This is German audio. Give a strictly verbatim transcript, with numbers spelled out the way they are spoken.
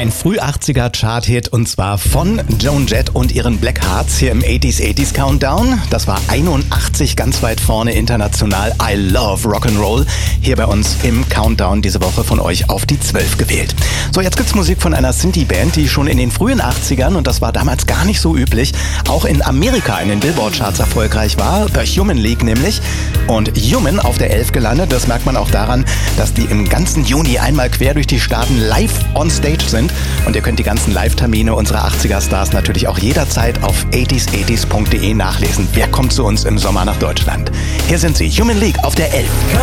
Ein Früh-achtziger-Chart-Hit und zwar von Joan Jett und ihren Black Hearts hier im achtziger achtziger Countdown. Das war einundachtzig, ganz weit vorne international. I love Rock'n'Roll. Hier bei uns im Countdown diese Woche von euch auf die zwölf gewählt. So, jetzt gibt's Musik von einer Sinti-Band, die schon in den frühen achtzigern, und das war damals gar nicht so üblich, auch in Amerika in den Billboard-Charts erfolgreich war. The Human League nämlich. Und Human auf der elf gelandet. Das merkt man auch daran, dass die im ganzen Juni einmal quer durch die Staaten live on stage sind. Und ihr könnt die ganzen Live-Termine unserer achtziger-Stars natürlich auch jederzeit auf achtziger achtziger punkt de nachlesen. Wer kommt zu uns im Sommer nach Deutschland? Hier sind sie, Human League auf der elf.